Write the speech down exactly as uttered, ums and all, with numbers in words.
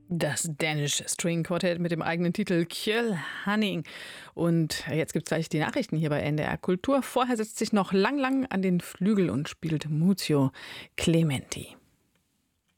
Das Danish String Quartet mit dem eigenen Titel Kjell Hanning. Und jetzt gibt's gleich die Nachrichten hier bei N D R Kultur. Vorher setzt sich noch Lang Lang an den Flügel und spielt Muzio Clementi.